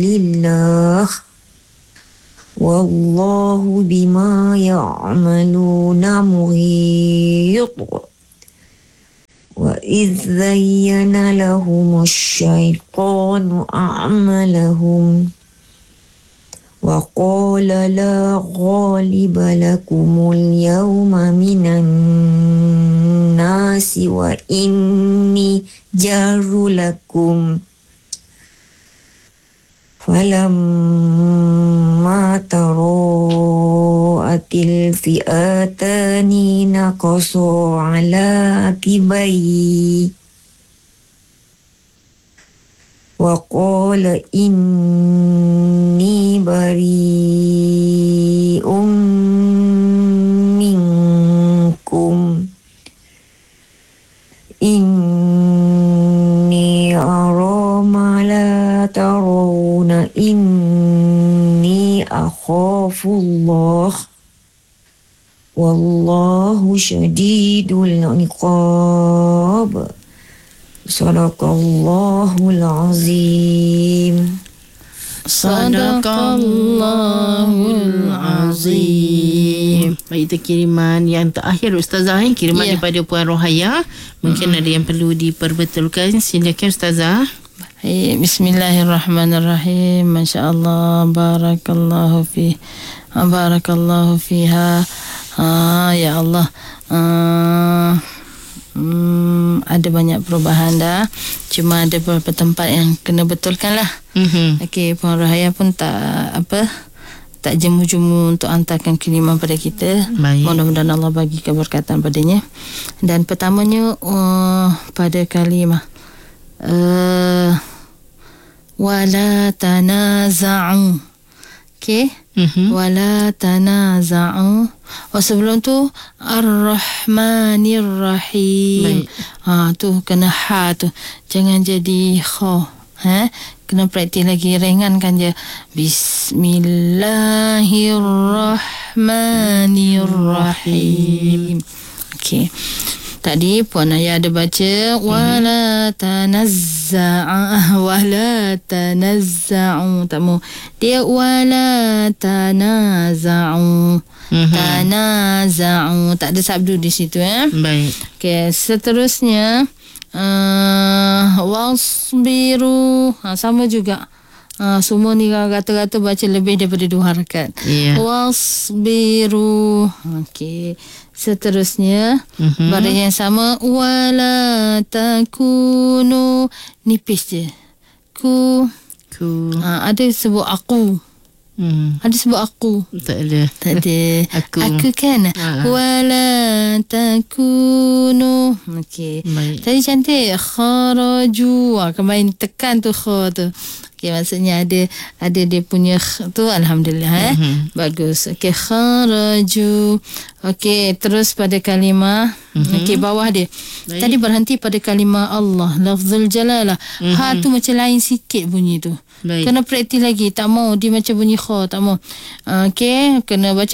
lillah wallahu bima ya'maluna muhit. Wa idh zayyana lahum asy-syaitanu a'malahum wa qala la ghaliba lakumul yawma minan nasi wa inni jaru lakum falamma tara'atil fi'atani naqasu ala akibai wa qala inni bari'um minkum inni ara ma la tarawna inni akhafullah wallahu syadidul iqab. Sadaqallahul azim. Sadaqallahul azim. Baik, itu kiriman yang terakhir Ustazah, kiriman daripada Puan Rohaya. Mungkin ada yang perlu diperbetulkan. Silakan Ustazah. Bismillahirrahmanirrahim. Masya-Allah, barakallahu fi, barakallahu fiha. Ya Allah. Ada banyak perubahan dah. Cuma ada beberapa tempat yang kena betulkan lah. Okey, Puan Rohaya pun tak jemu-jemu untuk hantarkan kiriman pada kita. Baik. Mudah-mudahan Allah bagi keberkatan padanya. Dan pertamanya pada kalimah wala tanaza'u. Okey. Wala tanaza'u. Sebelum tu Ar-Rahmanir Rahim. Tu kena ha tu. Jangan jadi kha. Kena praktis lagi, ringankan je. Bismillahirrahmanirrahim. Okey. Tadi Puan Ayah ada baca wala tanazza'u, wala tanazza'u. Tak mau. Dia wala tanaza'u. Tanaza'u. Tak ada sabdu di situ. Baik. Okey, seterusnya wasbiru. Sama juga. Semua ni kata-kata baca lebih daripada 2 harakat. Wasbiru. Okey. Seterusnya pada yang sama wala takunu, nipis je. Ku. Ada sebut aku. Ada sebut aku. Tak ada. Aku kan. Wala takunu. Okey. Tadi cantik. Kharaju. Kemarin tekan tu kha tu. Okey, maksudnya ada dia punya tu. Alhamdulillah. Bagus. Okey, kharaju. Okey, terus pada kalimah. Okey, bawah dia. Baik. Tadi berhenti pada kalimah Allah, lafzul jalalah. Ha tu macam lain sikit bunyi tu. Baik. Kena praktis lagi. Tak mau dia macam bunyi kha, tak mau. Okey, kena baca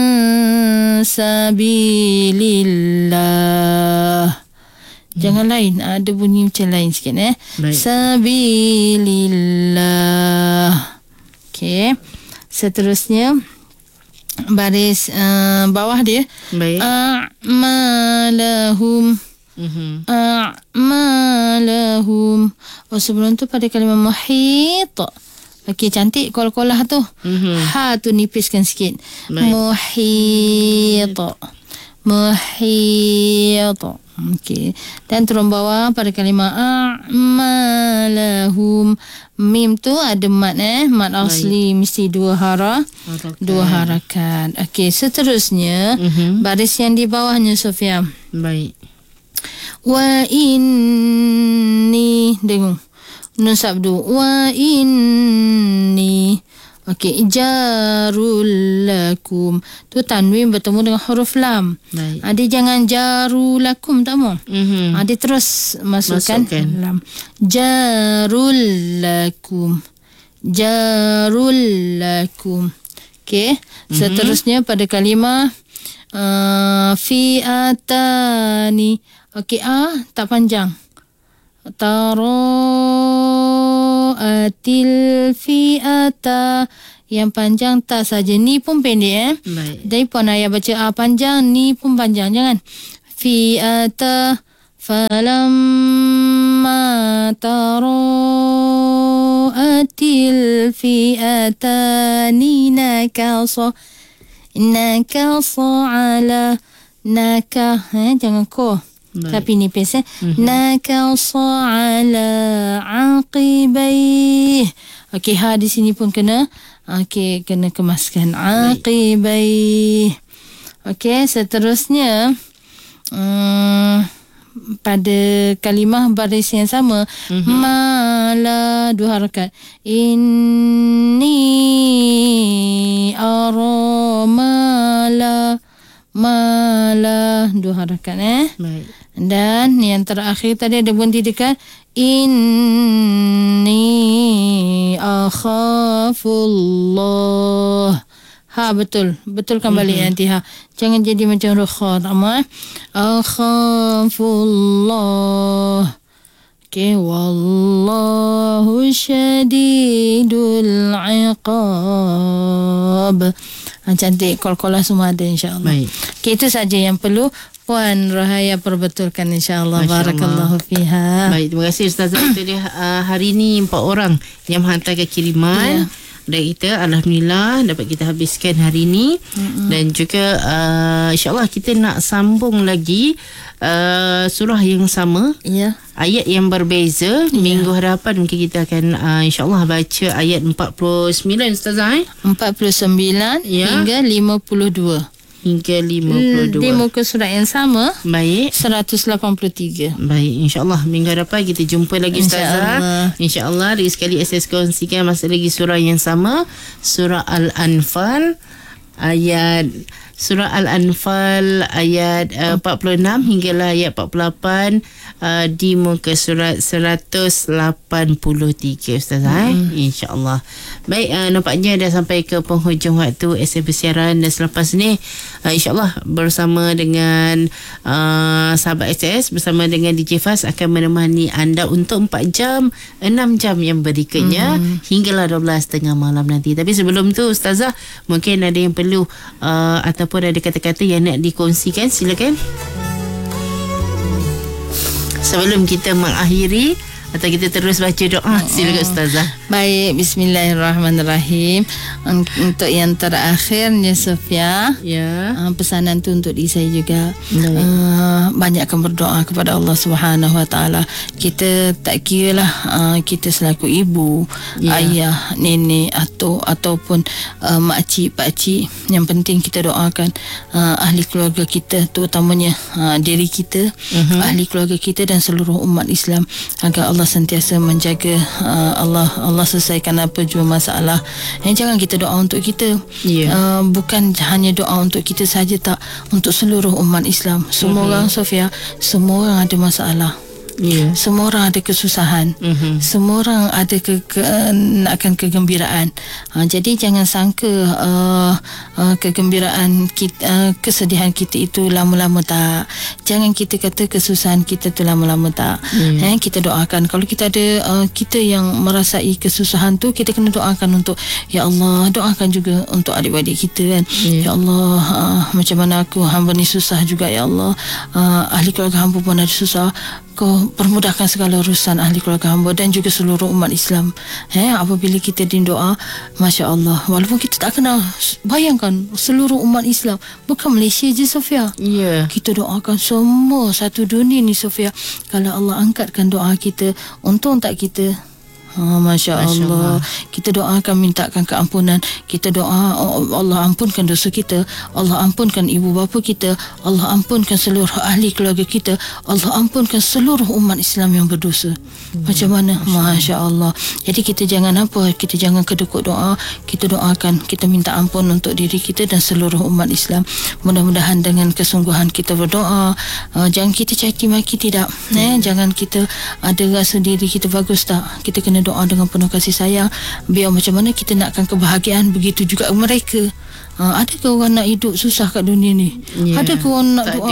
sabilillah. Jangan lain, ada bunyi macam lain sikit. Sabilillah. Okey. Seterusnya baris bawah dia. Baik. A'malahum. A'malahum. Sebelum tu pada kalimah muhit. Okey, cantik kol-kolah tu. Ha tu nipiskan sikit. Muhit. Muhit. Okey. Dan turun bawah pada kalimah a'malahum. Mim tu ada mat mat asli mesti 2 harakat. Okey, seterusnya baris yang di bawahnya Sofia. Baik. Wa inni, dengung nun sabdu. Wa inni. Okey, jarul lakum. Tu tanwin bertemu dengan huruf lam. Ada jangan jarul lakum, tak mau. Ada terus masukkan lam. Jarul lakum. Jarul lakum. Okey, seterusnya pada kalimah fi'atani. Okey, tak panjang. tara'atil fi'ata. Yang panjang ta saja, ni pun pendek Baik. Jadi puan ayah baca A panjang, ni pun panjang, jangan. Fi'ata falamma tara'atil fi'atani nakasa ala naka, jangan ko. Baik. Tapi ni pes nakasa ala aqibai. Okey, ha di sini pun kena kena kemaskan aqibai. Okey, seterusnya pada kalimah baris yang sama, mala 2 harakat. Inni ara mala 2 harakat Baik. Dan yang terakhir tadi ada bunyi dekat inni akhafullah. Ha, betul kan balik nanti ha. Jangan jadi macam rukha tak akhafullah. Okey, wallahu syadidul iqab. Cantik, kol-kolah semua ada insya-Allah. Baik. Okay, itu saja yang perlu Puan Rohaya perbetulkan insya-Allah. Barakallahu fiha. Baik, terima kasih Ustazah. Itu dia hari ni 4 orang yang menghantarkan kiriman. Dan kita alhamdulillah dapat kita habiskan hari ni. Dan juga insya-Allah kita nak sambung lagi surah yang sama. Ya. Ayat yang berbeza. Minggu hadapan mungkin kita akan insya-Allah baca ayat 49 Ustazah 49 hingga 52. Hingga 52. Di muka surat yang sama. Baik. 183. Baik, insya-Allah minggu hadapan kita jumpa lagi Ustazah. Insya-Allah. Lagi sekali SS kongsikan masih lagi surah yang sama, surah Al-Anfal ayat ayat 46 hinggalah ayat 48 di muka surat 183 Ustazah. InsyaAllah. Baik, nampaknya dah sampai ke penghujung waktu SM Bersiaran dan selepas ni insyaAllah bersama dengan sahabat SS bersama dengan DJ Faz akan menemani anda untuk 4 jam 6 jam yang berikutnya hinggalah 12.30 malam nanti. Tapi sebelum tu Ustazah, mungkin ada yang perlu ataupun ada kata-kata yang nak dikongsikan, silakan. Sebelum kita mengakhiri atau kita terus baca doa, silakan Ustazah. Baik, bismillahirrahmanirrahim. Untuk yang terakhirnya Sofia, pesanan tu untuk diri saya juga. Banyakkan berdoa kepada Allah Subhanahu Wa Taala. Kita tak kiralah kita selaku ibu, ayah, nenek ataupun makcik, pakcik, yang penting kita doakan ahli keluarga kita, terutamanya diri kita, ahli keluarga kita dan seluruh umat Islam, agar Allah sentiasa menjaga, Allah selesaikan apa jua masalah. Jangan kita doa untuk kita, bukan hanya doa untuk kita saja, tak, untuk seluruh umat Islam. Semua orang, Sofia, semua orang ada masalah. Semua orang ada kesusahan. Semua orang ada nakkan kegembiraan. Jadi jangan sangka kegembiraan kita, kesedihan kita itu lama-lama, tak. Jangan kita kata kesusahan kita tu lama-lama, tak. Kita doakan. Kalau kita ada kita yang merasai kesusahan tu, kita kena doakan untuk, ya Allah, doakan juga untuk adik-adik kita kan. Ya Allah, macam mana aku, hamba ni susah juga, ya Allah. Ahli keluarga hamba pun ada susah. Kau permudahkan segala urusan ahli keluarga hamba dan juga seluruh umat Islam. Apabila kita doa, Masya Allah, walaupun kita tak kenal, bayangkan seluruh umat Islam, bukan Malaysia je Sofia. Kita doakan semua satu dunia ni Sofia. Kalau Allah angkatkan doa kita, untung tak kita Masya Allah. Kita doakan, mintakan keampunan. Kita doa, Allah ampunkan dosa kita, Allah ampunkan ibu bapa kita, Allah ampunkan seluruh ahli keluarga kita, Allah ampunkan seluruh umat Islam yang berdosa. Macam mana? Masya Allah. Jadi kita jangan kita jangan kedekut doa. Kita doakan, kita minta ampun untuk diri kita dan seluruh umat Islam. Mudah-mudahan dengan kesungguhan kita berdoa, jangan kita caci maki, tidak. Jangan kita ada rasa diri kita bagus, tak. Kita kena doa dengan penuh kasih sayang. Biar macam mana kita nakkan kebahagiaan, begitu juga mereka. Adakah orang nak hidup susah kat dunia ni? Adakah orang nak doa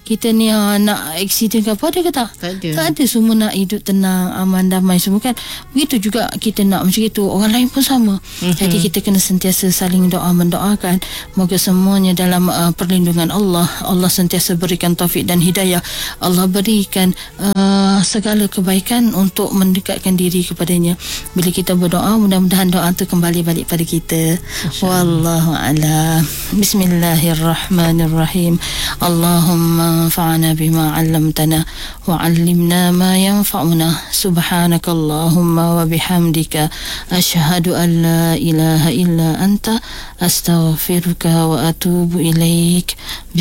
kita ni nak aksiden ke apa, ada ke tak? Tak ada. Tak ada. Semua nak hidup tenang, aman, damai semua kan. Begitu juga kita nak macam itu, orang lain pun sama. Jadi kita kena sentiasa saling doa, mendoakan moga semuanya dalam perlindungan Allah. Allah sentiasa berikan taufik dan hidayah. Allah berikan segala kebaikan untuk mendekatkan diri kepadanya. Bila kita berdoa, mudah-mudahan doa itu kembali balik pada kita. Wallahu a'lam. Bismillahirrahmanirrahim. Allahumma anfa'na bima 'allamtana wa 'allimna ma yanfa'una. Subhanakallahumma wa bihamdika asyhadu an la ilaha illa anta astaghfiruka wa atubu ilaik.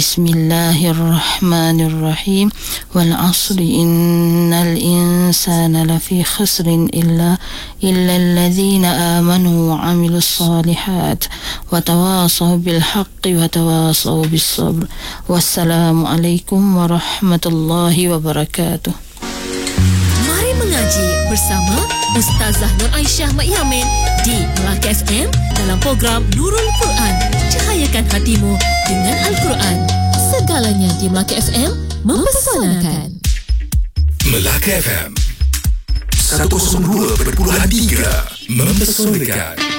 Bismillahirrahmanirrahim. Wal 'asri innal insana lafi khusrin illa alladhina amanu wa 'amilus solihat wa tawasaw bil haqqi wa tawasaw bis sabr. Wassalamu alaikum warahmatullahi wabarakatuh. Mari mengaji bersama Ustazah Nur Aisyah Mak Yamin di Melaka FM dalam program Nurul Quran. Cahayakan hatimu dengan Al-Quran. Segalanya di Melaka FM mempersanakan. Melaka FM 102.3 mempersanakan.